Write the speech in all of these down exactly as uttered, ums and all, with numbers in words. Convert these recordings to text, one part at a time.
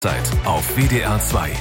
Zeit auf W D R zwei.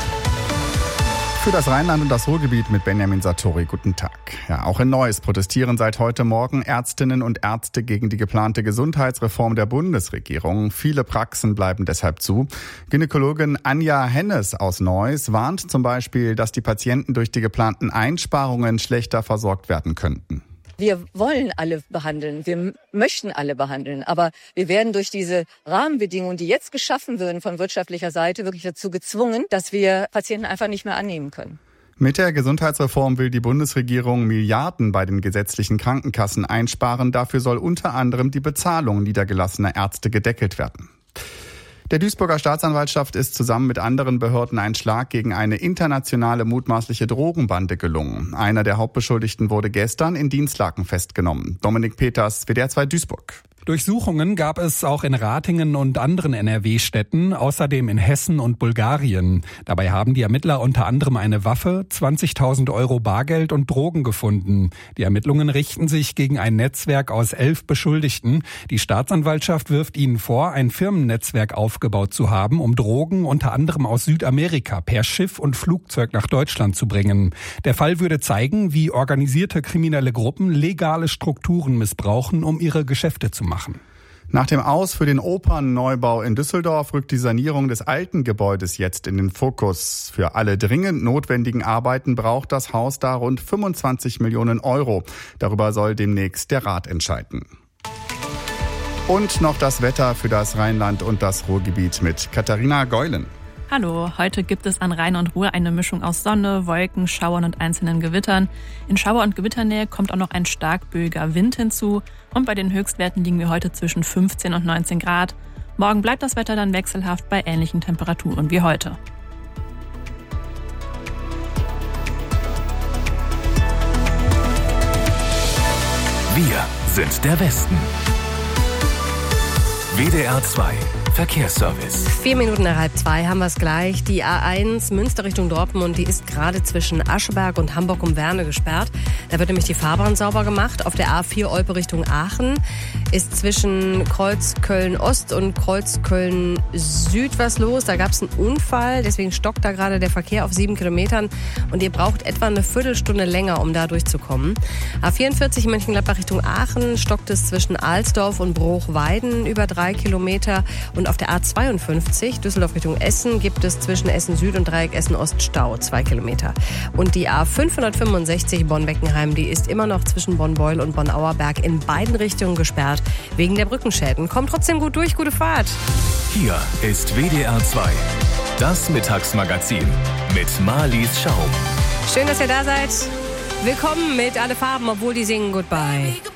Für das Rheinland und das Ruhrgebiet mit Benjamin Sartori. Guten Tag. Ja, auch in Neuss protestieren seit heute Morgen Ärztinnen und Ärzte gegen die geplante Gesundheitsreform der Bundesregierung. Viele Praxen bleiben deshalb zu. Gynäkologin Anja Hennes aus Neuss warnt zum Beispiel, dass die Patienten durch die geplanten Einsparungen schlechter versorgt werden könnten. Wir wollen alle behandeln, wir möchten alle behandeln, aber wir werden durch diese Rahmenbedingungen, die jetzt geschaffen würden von wirtschaftlicher Seite, wirklich dazu gezwungen, dass wir Patienten einfach nicht mehr annehmen können. Mit der Gesundheitsreform will die Bundesregierung Milliarden bei den gesetzlichen Krankenkassen einsparen. Dafür soll unter anderem die Bezahlung niedergelassener Ärzte gedeckelt werden. Der Duisburger Staatsanwaltschaft ist zusammen mit anderen Behörden ein Schlag gegen eine internationale mutmaßliche Drogenbande gelungen. Einer der Hauptbeschuldigten wurde gestern in Dinslaken festgenommen. Dominik Peters, W D R zwei Duisburg. Durchsuchungen gab es auch in Ratingen und anderen N R W-Städten, außerdem in Hessen und Bulgarien. Dabei haben die Ermittler unter anderem eine Waffe, zwanzigtausend Euro Bargeld und Drogen gefunden. Die Ermittlungen richten sich gegen ein Netzwerk aus elf Beschuldigten. Die Staatsanwaltschaft wirft ihnen vor, ein Firmennetzwerk aufgebaut zu haben, um Drogen unter anderem aus Südamerika per Schiff und Flugzeug nach Deutschland zu bringen. Der Fall würde zeigen, wie organisierte kriminelle Gruppen legale Strukturen missbrauchen, um ihre Geschäfte zu machen. Nach dem Aus für den Opernneubau in Düsseldorf rückt die Sanierung des alten Gebäudes jetzt in den Fokus. Für alle dringend notwendigen Arbeiten braucht das Haus da rund fünfundzwanzig Millionen Euro. Darüber soll demnächst der Rat entscheiden. Und noch das Wetter für das Rheinland und das Ruhrgebiet mit Katharina Geulen. Hallo, heute gibt es an Rhein und Ruhr eine Mischung aus Sonne, Wolken, Schauern und einzelnen Gewittern. In Schauer- und Gewitternähe kommt auch noch ein stark böiger Wind hinzu. Und bei den Höchstwerten liegen wir heute zwischen fünfzehn und neunzehn Grad. Morgen bleibt das Wetter dann wechselhaft bei ähnlichen Temperaturen wie heute. Wir sind der Westen. W D R zwei Verkehrsservice. Vier Minuten nach halb zwei haben wir es gleich. Die A eins Münster Richtung Dortmund, die ist gerade zwischen Ascheberg und Hamburg um Werne gesperrt. Da wird nämlich die Fahrbahn sauber gemacht. Auf der A vier Olpe Richtung Aachen ist zwischen Kreuz Köln-Ost und Kreuz Köln-Süd was los. Da gab es einen Unfall, deswegen stockt da gerade der Verkehr auf sieben Kilometern. Und ihr braucht etwa eine Viertelstunde länger, um da durchzukommen. A vierundvierzig Mönchengladbach Richtung Aachen stockt es zwischen Alsdorf und Bruchweiden über drei Kilometer. Und auf der A zweiundfünfzig Düsseldorf Richtung Essen gibt es zwischen Essen Süd und Dreieck Essen Ost Stau, zwei Kilometer. Und die A fünfhundertfünfundsechzig Bonn-Beckenheim, die ist immer noch zwischen Bonn-Beul und Bonn-Auerberg in beiden Richtungen gesperrt, wegen der Brückenschäden. Kommt trotzdem gut durch, gute Fahrt. Hier ist W D R zwei, das Mittagsmagazin mit Marlies Schaum. Schön, dass ihr da seid. Willkommen mit Alle Farben, obwohl die singen Goodbye.